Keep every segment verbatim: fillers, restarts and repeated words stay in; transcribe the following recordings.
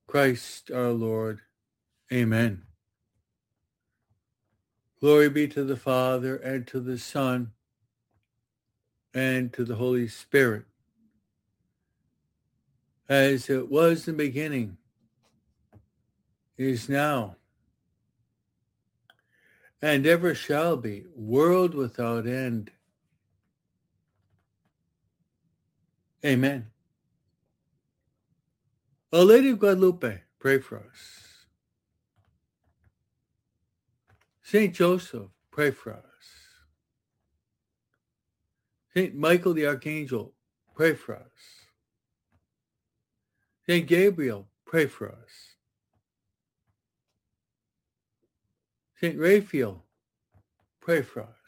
Christ our Lord. Amen. Glory be to the Father, and to the Son, and to the Holy Spirit, as it was in the beginning, is now, and ever shall be, world without end. Amen. Our Lady of Guadalupe, pray for us. Saint Joseph, pray for us. Saint Michael the Archangel, pray for us. Saint Gabriel, pray for us. Saint Raphael, pray for us.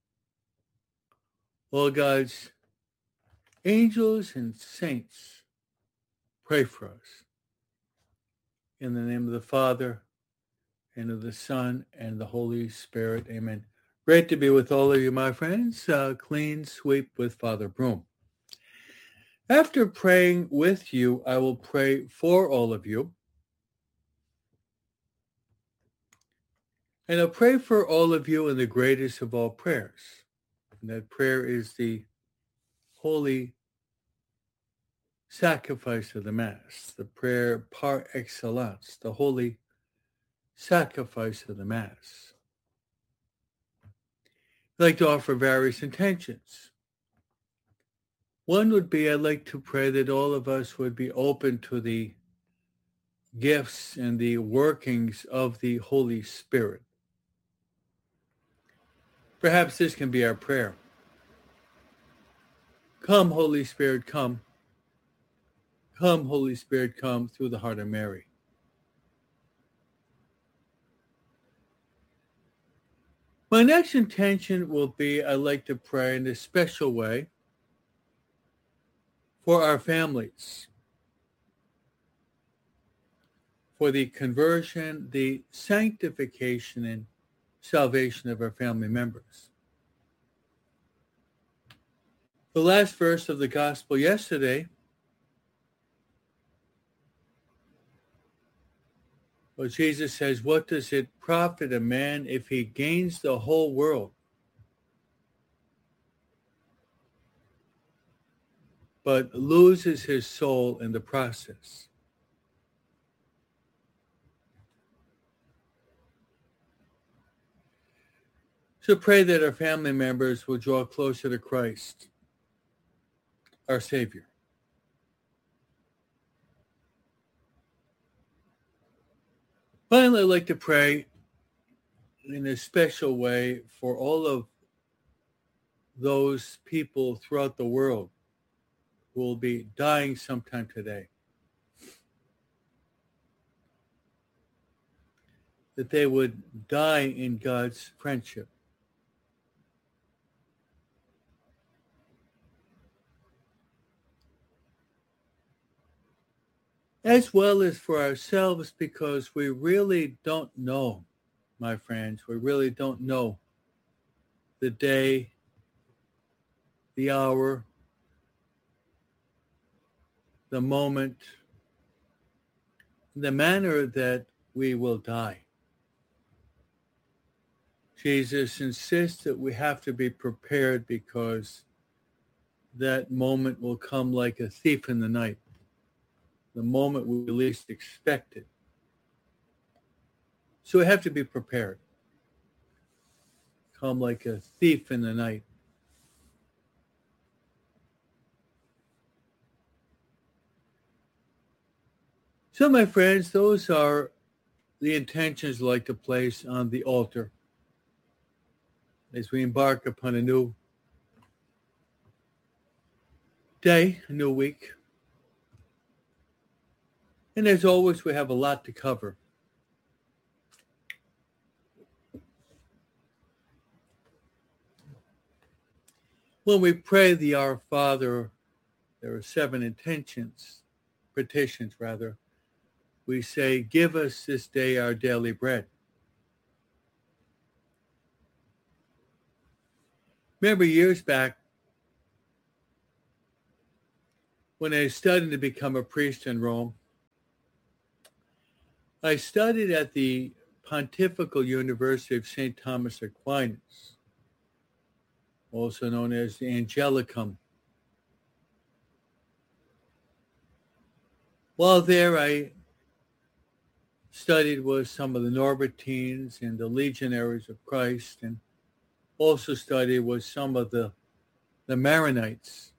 All God's angels and saints, pray for us. In the name of the Father, and of the Son, and the Holy Spirit. Amen. Great to be with all of you, my friends. Uh, clean sweep with Father Broom. After praying with you, I will pray for all of you. And I'll pray for all of you in the greatest of all prayers. And that prayer is the holy sacrifice of the Mass, the prayer par excellence, the holy sacrifice of the Mass. I'd like to offer various intentions. One would be, I'd like to pray that all of us would be open to the gifts and the workings of the Holy Spirit. Perhaps this can be our prayer. Come, Holy Spirit, come. Come, Holy Spirit, come through the heart of Mary. My next intention will be, I'd like to pray in a special way for our families, for the conversion, the sanctification, and salvation of our family members. The last verse of the gospel yesterday well, Jesus says, what does it profit a man if he gains the whole world, but loses his soul in the process? So pray that our family members will draw closer to Christ, our Savior. Finally, I'd like to pray in a special way for all of those people throughout the world who will be dying sometime today, that they would die in God's friendship. As well as for ourselves, because we really don't know, my friends, we really don't know the day, the hour, the moment, the manner that we will die. Jesus insists that we have to be prepared because that moment will come like a thief in the night, the moment we least expect it. So we have to be prepared. Come like a thief in the night. So, my friends, those are the intentions I'd like to place on the altar as we embark upon a new day, a new week. And as always, we have a lot to cover. When we pray the Our Father, there are seven intentions, petitions rather. We say, give us this day our daily bread. Remember years back when I was studying to become a priest in Rome, I studied at the Pontifical University of Saint Thomas Aquinas, also known as the Angelicum. While there, I studied with some of the Norbertines and the Legionaries of Christ, and also studied with some of the, the Maronites.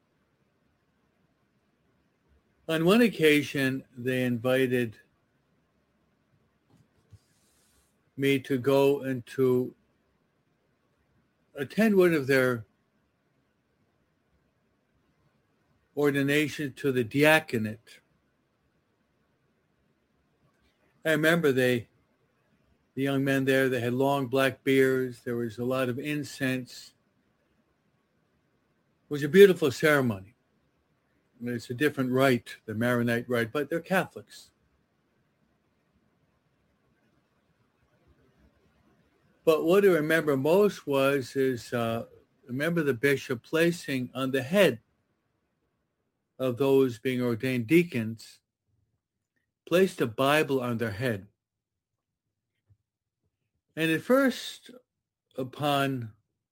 On one occasion, they invited me to go and to attend one of their ordination to the diaconate. I remember they, the young men there, they had long black beards. There was a lot of incense. It was a beautiful ceremony. It's a different rite, the Maronite rite, but they're Catholics. But what I remember most was, is uh, remember the bishop placing on the head of those being ordained deacons, placed a Bible on their head. And at first, upon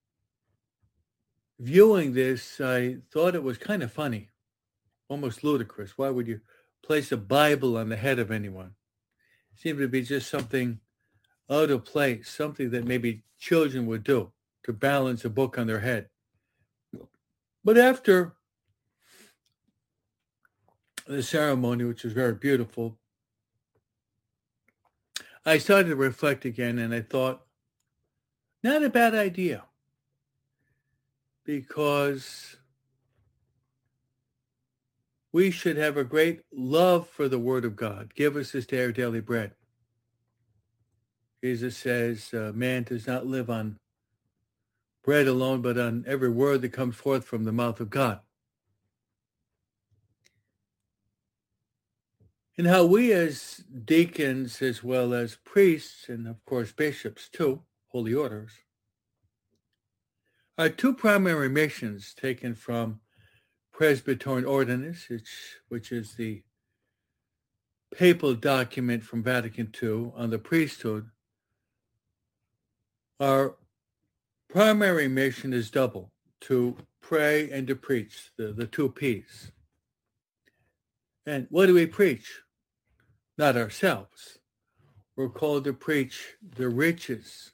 viewing this, I thought it was kind of funny, almost ludicrous. Why would you place a Bible on the head of anyone? It seemed to be just something out of place, something that maybe children would do to balance a book on their head. But after the ceremony, which was very beautiful, I started to reflect again, and I thought, not a bad idea, because we should have a great love for the Word of God. Give us this day our daily bread. Jesus says, uh, man does not live on bread alone, but on every word that comes forth from the mouth of God. And how we as deacons, as well as priests, and of course bishops too, holy orders, are two primary missions taken from Presbyterian Ordinance, which, which is the papal document from Vatican Two on the priesthood. Our primary mission is double, to pray and to preach, the, the two P's. And what do we preach? Not ourselves. We're called to preach the riches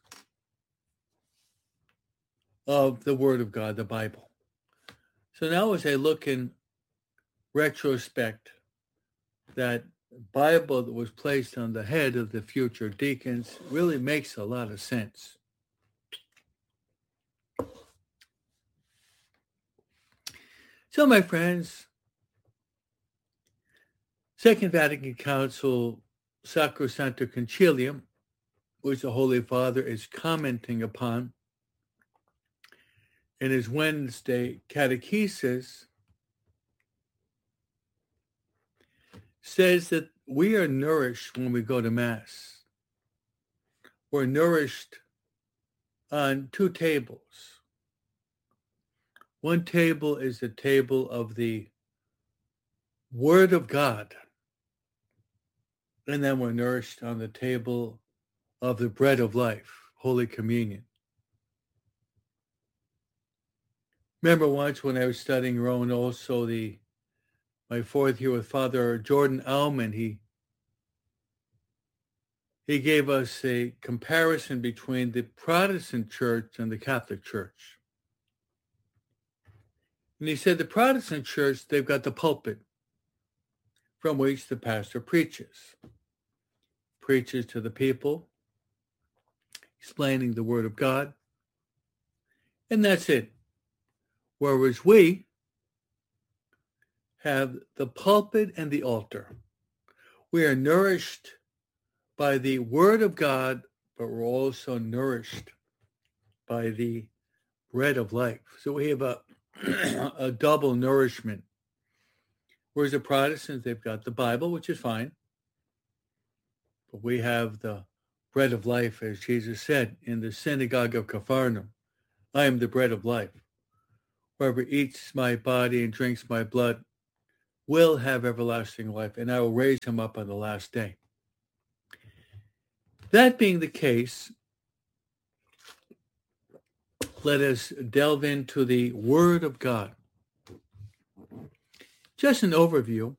of the Word of God, the Bible. So now as I look in retrospect, that Bible that was placed on the head of the future deacons really makes a lot of sense. So my friends, Second Vatican Council, Sacrosancto Concilium, which the Holy Father is commenting upon in his Wednesday catechesis, says that we are nourished when we go to Mass. We're nourished on two tables. One table is the table of the Word of God. And then we're nourished on the table of the bread of life, Holy Communion. Remember once when I was studying Rome, also the my fourth year with Father Jordan Allman, he he gave us a comparison between the Protestant church and the Catholic church. And he said the Protestant church, they've got the pulpit from which the pastor preaches. Preaches to the people, explaining the Word of God. And that's it. Whereas we have the pulpit and the altar. We are nourished by the Word of God, but we're also nourished by the bread of life. So we have a, a double nourishment. Whereas the Protestants, they've got the Bible, which is fine. But we have the bread of life, as Jesus said in the synagogue of Capharnaum. I am the bread of life. Whoever eats my body and drinks my blood will have everlasting life, and I will raise him up on the last day. That being the case, let us delve into the Word of God. Just an overview.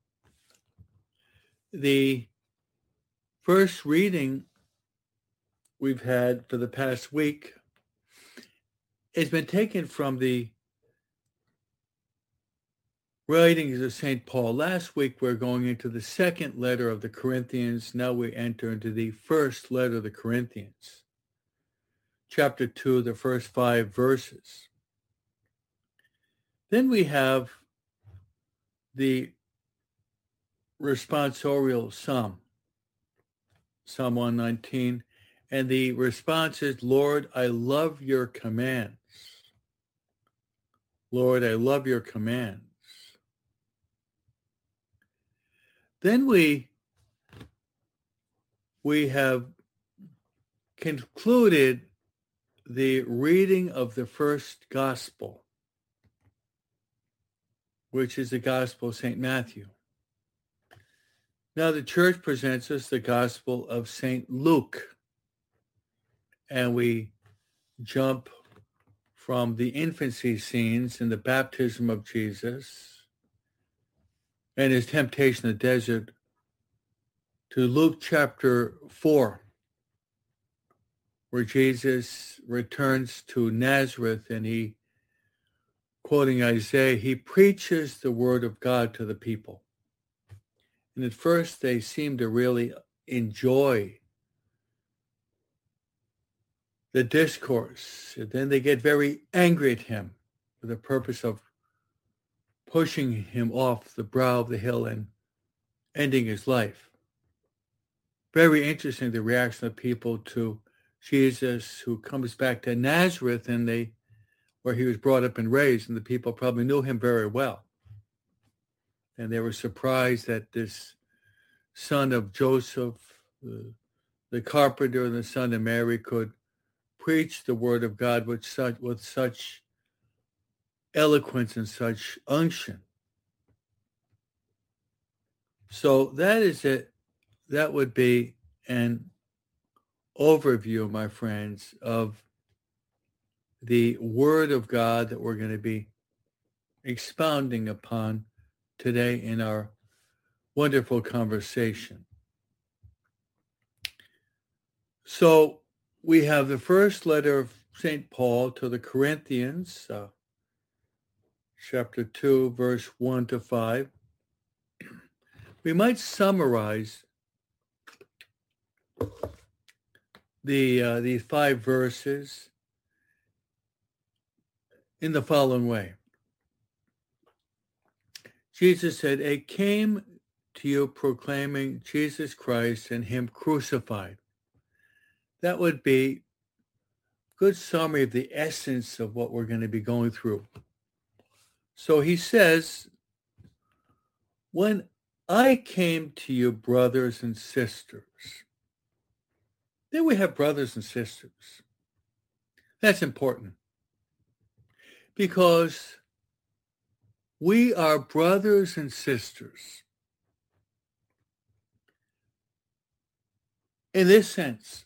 The first reading we've had for the past week has been taken from the writings of Saint Paul. Last week we're going into the second letter of the Corinthians. Now we enter into the first letter of the Corinthians. Chapter two, the first five verses. Then we have the responsorial psalm, Psalm one nineteen, and the response is, Lord, I love your commands. Lord, I love your commands. Then we, we have concluded the reading of the first gospel, which is the Gospel of Saint Matthew. Now the church presents us the Gospel of Saint Luke, and we jump from the infancy scenes in the baptism of Jesus and his temptation in the desert to Luke chapter four, where Jesus returns to Nazareth and he, quoting Isaiah, he preaches the word of God to the people. And at first they seem to really enjoy the discourse. And then they get very angry at him for the purpose of pushing him off the brow of the hill and ending his life. Very interesting, the reaction of people to Jesus, who comes back to Nazareth, and they, where he was brought up and raised, and the people probably knew him very well. And they were surprised that this son of Joseph, the, the carpenter, and the son of Mary could preach the word of God with such, with such eloquence and such unction. So that is it. That would be an overview, my friends, of the Word of God that we're going to be expounding upon today in our wonderful conversation. So we have the first letter of Saint Paul to the Corinthians, uh, chapter two, verse one to five. We might summarize the uh, these five verses in the following way. Jesus said, I came to you proclaiming Jesus Christ and him crucified. That would be a good summary of the essence of what we're going to be going through. So he says, when I came to you, brothers and sisters. There we have brothers and sisters. That's important because we are brothers and sisters in this sense.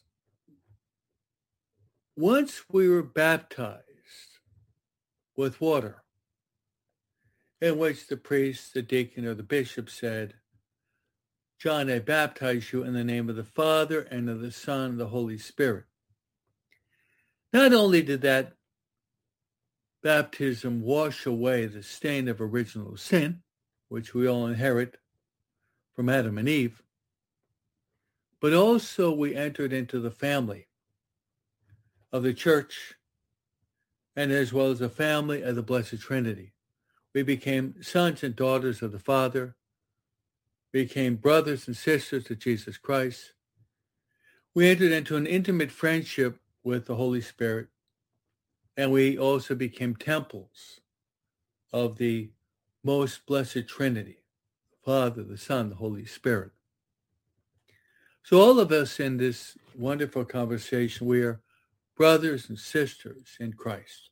Once we were baptized with water, in which the priest, the deacon, or the bishop said, John, I baptize you in the name of the Father and of the Son and the Holy Spirit. Not only did that baptism wash away the stain of original sin, which we all inherit from Adam and Eve, but also we entered into the family of the church and as well as the family of the Blessed Trinity. We became sons and daughters of the Father, became brothers and sisters of Jesus Christ. We entered into an intimate friendship with the Holy Spirit, and we also became temples of the most blessed Trinity, the Father, the Son, the Holy Spirit. So all of us in this wonderful conversation, we are brothers and sisters in Christ.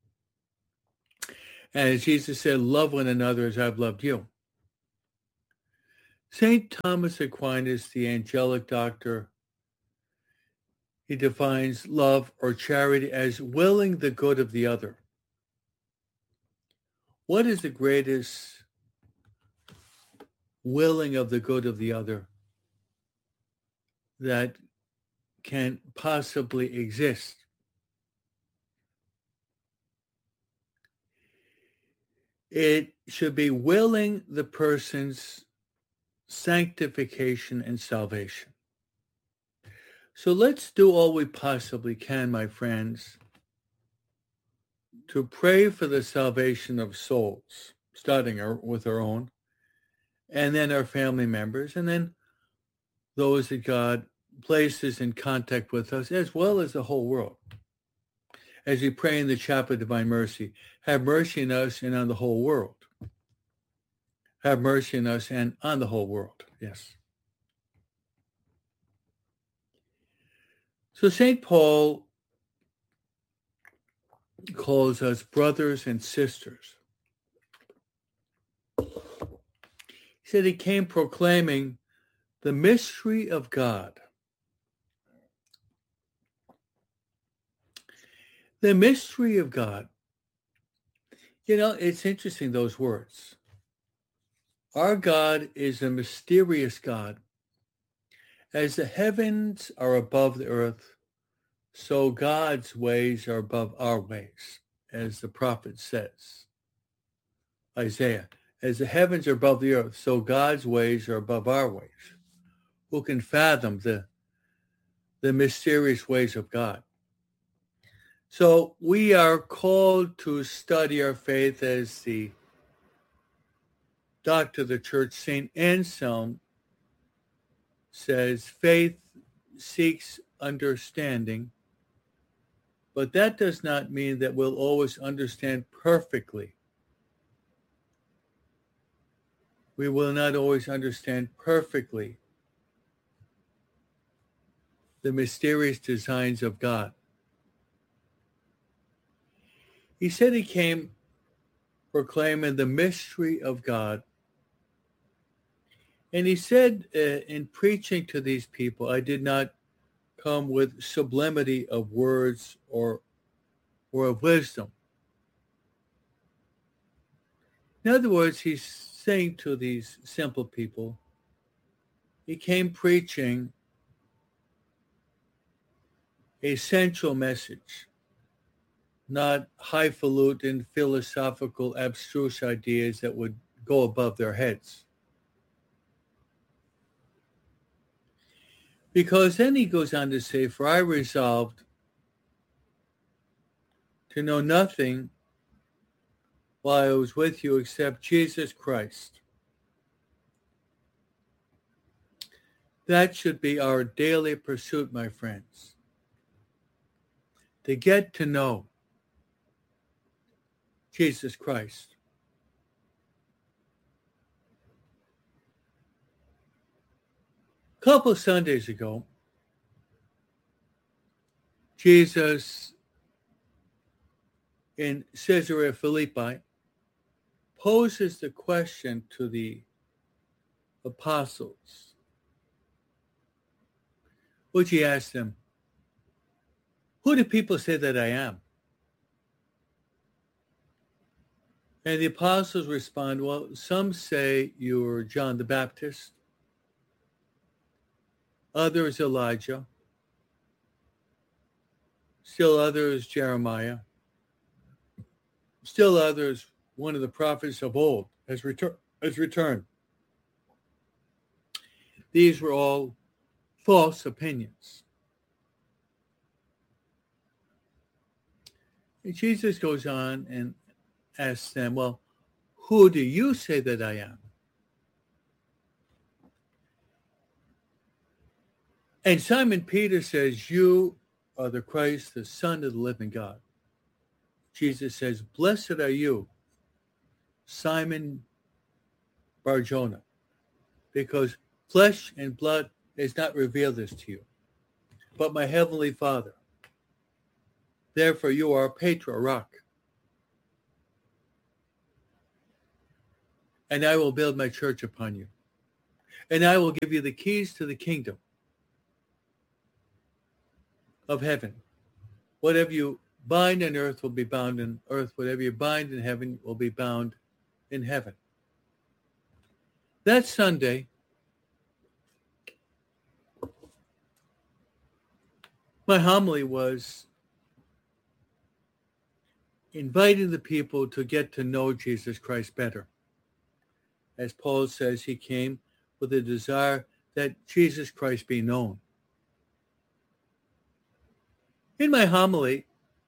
And as Jesus said, love one another as I've loved you. Saint Thomas Aquinas, the angelic doctor, he defines love or charity as willing the good of the other. What is the greatest willing of the good of the other that can possibly exist? It should be willing the person's sanctification and salvation. So let's do all we possibly can, my friends, to pray for the salvation of souls, starting our, with our own, and then our family members, and then those that God places in contact with us, as well as the whole world. As we pray in the Chaplet of Divine Mercy, have mercy on us and on the whole world. Have mercy on us and on the whole world, yes. So Saint Paul calls us brothers and sisters. He said he came proclaiming the mystery of God. The mystery of God. You know, it's interesting, those words. Our God is a mysterious God. As the heavens are above the earth, so God's ways are above our ways, as the prophet says. Isaiah, as the heavens are above the earth, so God's ways are above our ways. Who can fathom the, the mysterious ways of God? So we are called to study our faith, as the doctor of the church, Saint Anselm, says, faith seeks understanding, but that does not mean that we'll always understand perfectly. We will not always understand perfectly the mysterious designs of God. He said he came proclaiming the mystery of God. And he said, uh, in preaching to these people, I did not come with sublimity of words or, or of wisdom. In other words, he's saying to these simple people, he came preaching a central message, not highfalutin, philosophical, abstruse ideas that would go above their heads. Because then he goes on to say, for I resolved to know nothing while I was with you except Jesus Christ. That should be our daily pursuit, my friends. To get to know Jesus Christ. A couple of Sundays ago, Jesus in Caesarea Philippi poses the question to the apostles, which he asked them, who do people say that I am? And the apostles respond, well, some say you're John the Baptist, others Elijah, still others Jeremiah, still others one of the prophets of old has, retur- has returned. These were all false opinions. And Jesus goes on and asks them, well, who do you say that I am? And Simon Peter says, you are the Christ, the Son of the living God. Jesus says, blessed are you, Simon Bar-Jonah, because flesh and blood has not revealed this to you, but my heavenly Father. Therefore you are Petra, a rock. And I will build my church upon you. And I will give you the keys to the kingdom. of heaven. Whatever you bind on earth will be bound on earth. Whatever you bind in heaven will be bound in heaven. That Sunday, my homily was inviting the people to get to know Jesus Christ better. As Paul says, he came with a desire that Jesus Christ be known. In my homily,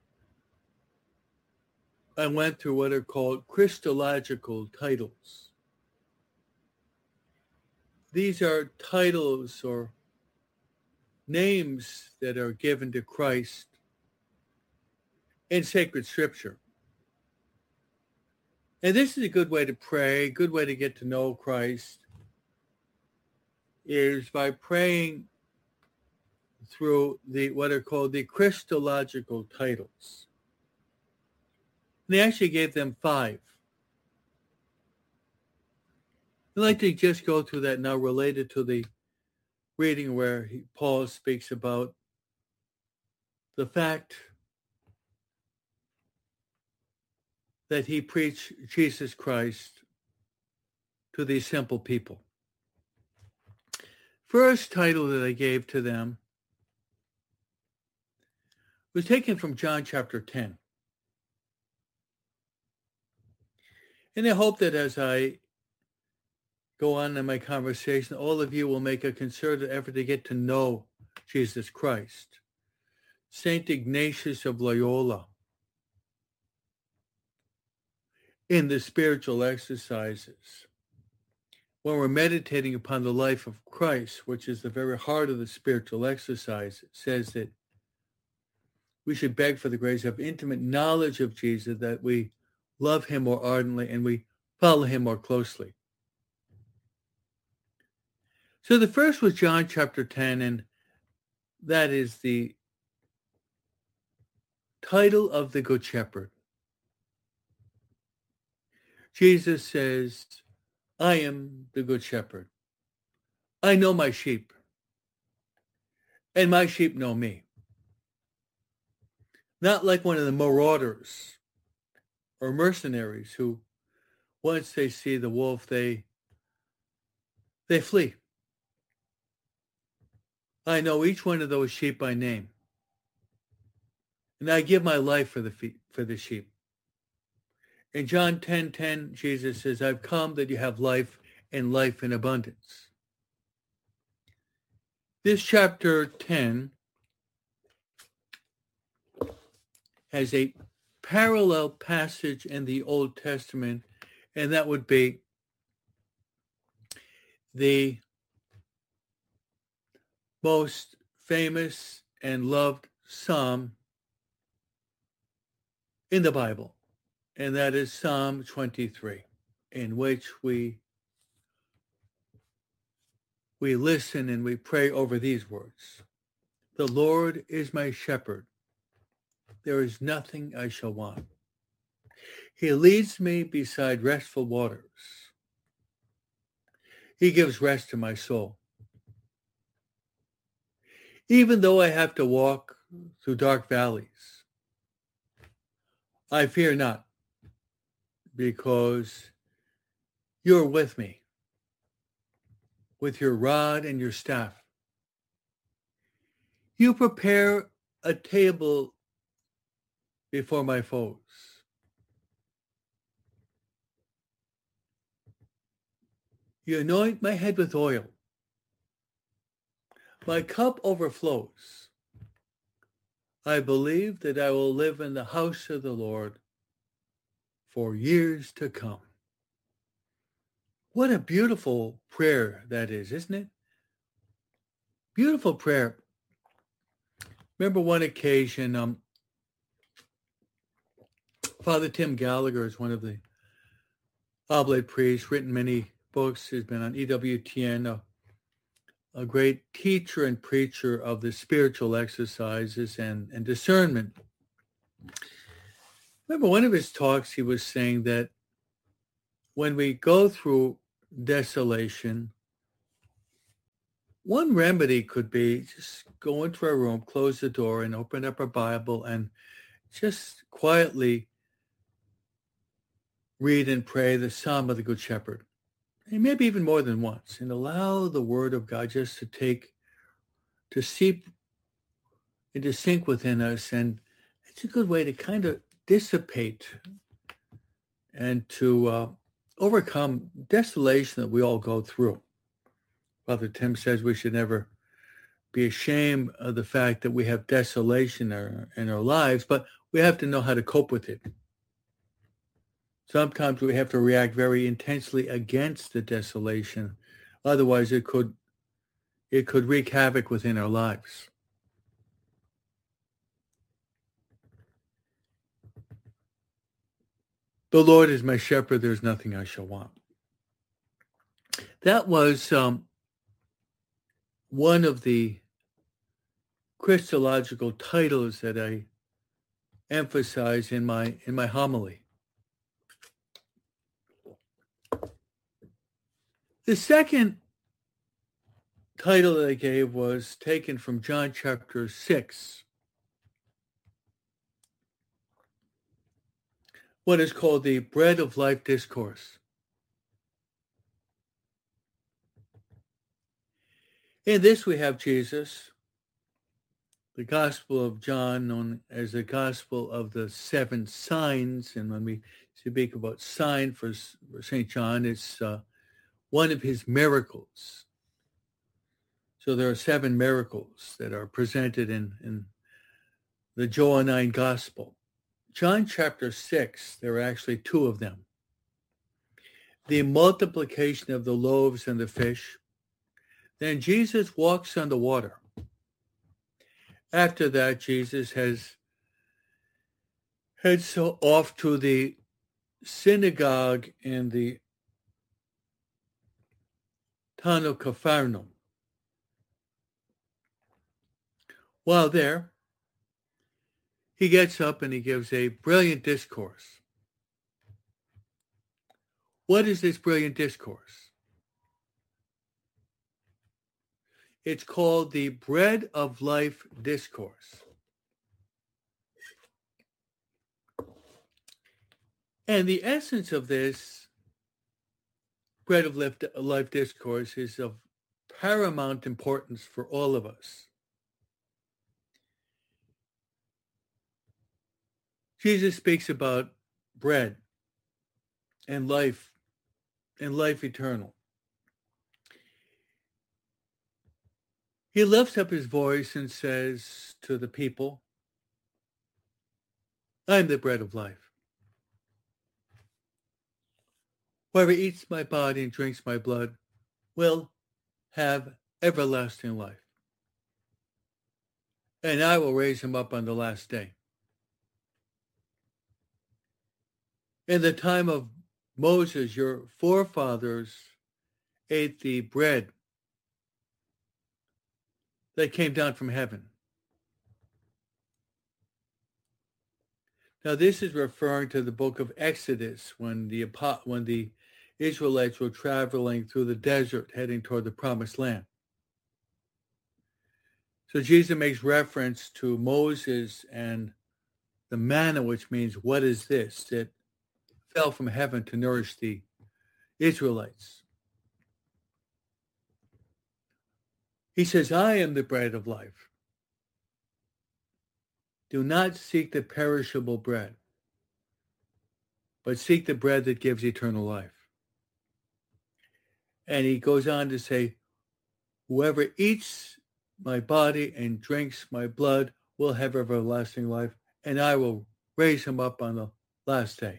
I went through what are called Christological titles. These are titles or names that are given to Christ in sacred scripture. And this is a good way to pray, a good way to get to know Christ, is by praying through the what are called the Christological titles. And they actually gave them five. I'd like to just go through that now related to the reading where he, Paul speaks about the fact that he preached Jesus Christ to these simple people. First title that I gave to them was taken from John chapter ten. And I hope that as I go on in my conversation, all of you will make a concerted effort to get to know Jesus Christ. Saint Ignatius of Loyola, in the spiritual exercises, when we're meditating upon the life of Christ, which is the very heart of the spiritual exercise, it says that we should beg for the grace of intimate knowledge of Jesus, that we love him more ardently and we follow him more closely. So the first was John chapter ten, and that is the title of the Good Shepherd. Jesus says, I am the Good Shepherd. I know my sheep, and my sheep know me. Not like one of the marauders or mercenaries who, once they see the wolf, they, they flee. I know each one of those sheep by name, and I give my life for the fe- for the sheep. In John ten ten, Jesus says, I've come that you have life and life in abundance. This chapter ten has a parallel passage in the Old Testament, and that would be the most famous and loved psalm in the Bible, and that is Psalm twenty-three, in which we we listen and we pray over these words. The Lord is my shepherd. There is nothing I shall want. He leads me beside restful waters. He gives rest to my soul. Even though I have to walk through dark valleys, I fear not, because you're with me, with your rod and your staff. You prepare a table before my foes. You anoint my head with oil. My cup overflows. I believe that I will live in the house of the Lord for years to come. What a beautiful prayer that is, isn't it? Beautiful prayer. Remember one occasion, um, Father Tim Gallagher is one of the Oblate priests, written many books. He's been on E W T N, a, a great teacher and preacher of the spiritual exercises and, and discernment. Remember one of his talks, he was saying that when we go through desolation, one remedy could be just go into our room, close the door, and open up our Bible and just quietly read and pray the Psalm of the Good Shepherd. And maybe even more than once, and allow the Word of God just to take, to seep into sync within us. And it's a good way to kind of dissipate and to uh, overcome desolation that we all go through. Father Tim says we should never be ashamed of the fact that we have desolation in our, in our lives, but we have to know how to cope with it. Sometimes we have to react very intensely against the desolation. Otherwise, it could it could wreak havoc within our lives. The Lord is my shepherd, there's nothing I shall want. That was um, one of the Christological titles that I emphasize in my in my homily. The second title that I gave was taken from John chapter six, what is called the Bread of Life Discourse. In this we have Jesus, the Gospel of John, known as the Gospel of the Seven Signs. And when we speak about sign for Saint John, it's uh, one of his miracles. So there are seven miracles that are presented in, in the Johannine Gospel. John chapter six, there are actually two of them. The multiplication of the loaves and the fish. Then Jesus walks on the water. After that, Jesus has heads off to the synagogue in the town of Capharnaum. While there, he gets up and he gives a brilliant discourse. What is this brilliant discourse? It's called the Bread of Life Discourse. And the essence of this Bread of Life Discourse is of paramount importance for all of us. Jesus speaks about bread and life and life eternal. He lifts up his voice and says to the people, I am the bread of life. Whoever eats my body and drinks my blood will have everlasting life. And I will raise him up on the last day. In the time of Moses, your forefathers ate the bread that came down from heaven. Now, this is referring to the book of Exodus, when the when the Israelites were traveling through the desert, heading toward the promised land. So Jesus makes reference to Moses and the manna, which means, what is this? That fell from heaven to nourish the Israelites. He says, I am the bread of life. Do not seek the perishable bread, but seek the bread that gives eternal life. And he goes on to say, whoever eats my body and drinks my blood will have everlasting life, and I will raise him up on the last day.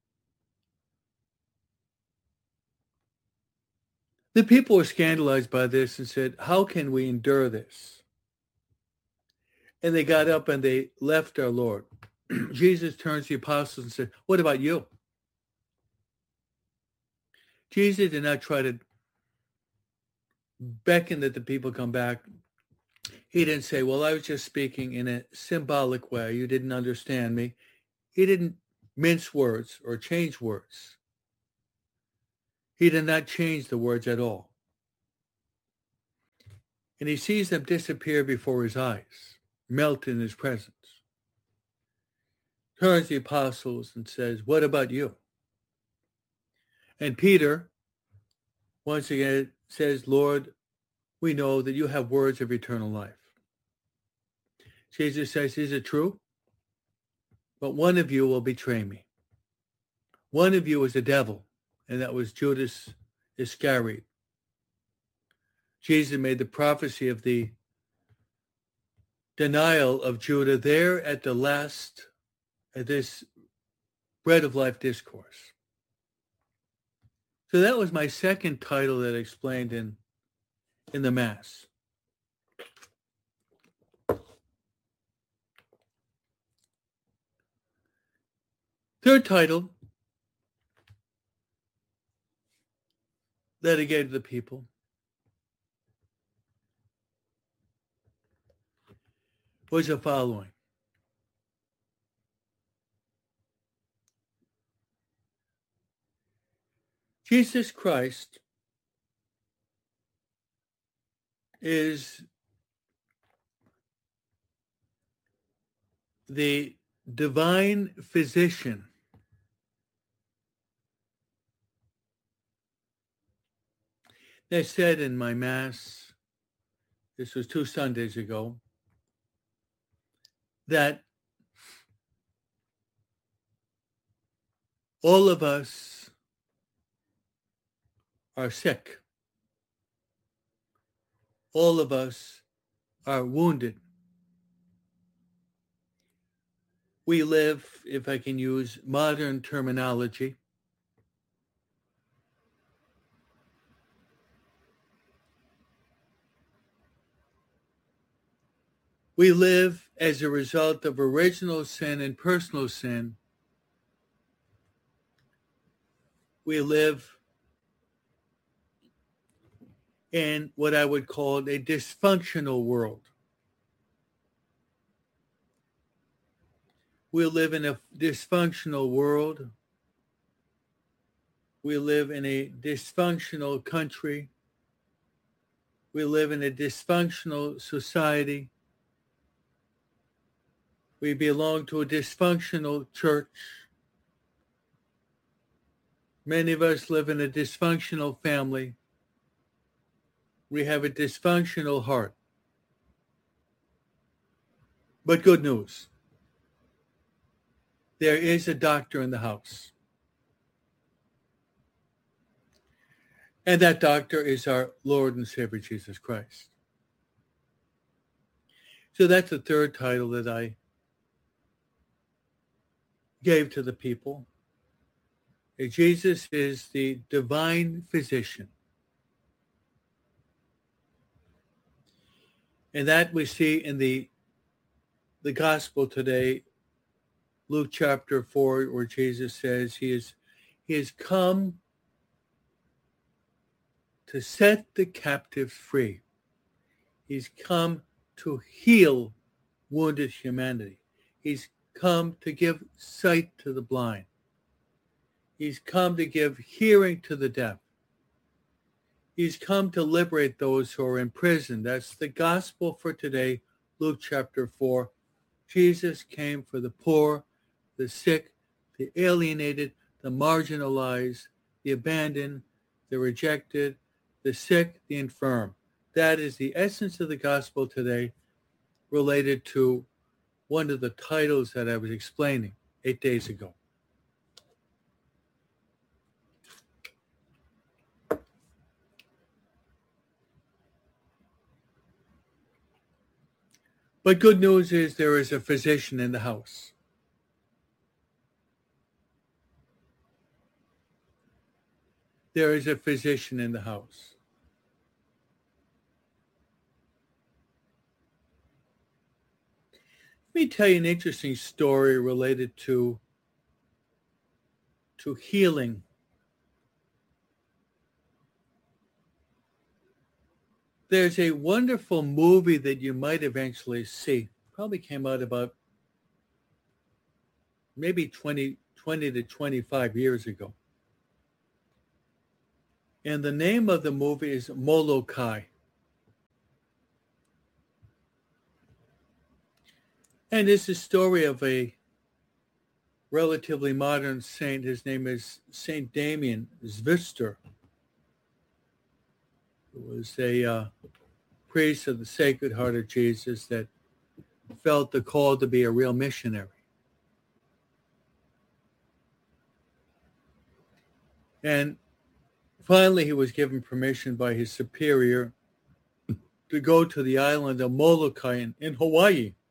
The people were scandalized by this and said, how can we endure this? And they got up and they left our Lord. Jesus turns to the apostles and said, what about you? Jesus did not try to beckon that the people come back. He didn't say, well, I was just speaking in a symbolic way. You didn't understand me. He didn't mince words or change words. He did not change the words at all. And he sees them disappear before his eyes, melt in his presence. Turns to the apostles and says, what about you? And Peter, once again, says, Lord, we know that you have words of eternal life. Jesus says, is it true? But one of you will betray me. One of you is a devil, and that was Judas Iscariot. Jesus made the prophecy of the denial of Judah there at the last, at this Bread of Life discourse. So that was my second title that I explained in, in the Mass. Third title that I gave to the people was the following. Jesus Christ is the divine physician I said in my Mass, this was two Sundays ago, that all of us are sick. All of us are wounded. We live, if I can use modern terminology, we live as a result of original sin and personal sin. We live in what I would call a dysfunctional world. We live in a dysfunctional world. We live in a dysfunctional country. We live in a dysfunctional society. We belong to a dysfunctional church. Many of us live in a dysfunctional family. We have a dysfunctional heart. But good news. There is a doctor in the house. And that doctor is our Lord and Savior, Jesus Christ. So that's the third title that I gave to the people. Jesus is the divine physician. And that we see in the, the gospel today, Luke chapter four, where Jesus says he is, he has come to set the captives free. He's come to heal wounded humanity. He's come to give sight to the blind. He's come to give hearing to the deaf. He's come to liberate those who are in prison. That's the gospel for today, Luke chapter four. Jesus came for the poor, the sick, the alienated, the marginalized, the abandoned, the rejected, the sick, the infirm. That is the essence of the gospel today, related to one of the titles that I was explaining eight days ago. But good news is there is a physician in the house. There is a physician in the house. Let me tell you an interesting story related to, to healing. There's a wonderful movie that you might eventually see. Probably came out about maybe twenty, twenty to twenty-five years ago. And the name of the movie is Molokai. And this is a story of a relatively modern saint. His name is Saint Damien Zwister, who was a uh, priest of the Sacred Heart of Jesus that felt the call to be a real missionary. And finally, he was given permission by his superior to go to the island of Molokai in, in Hawaii.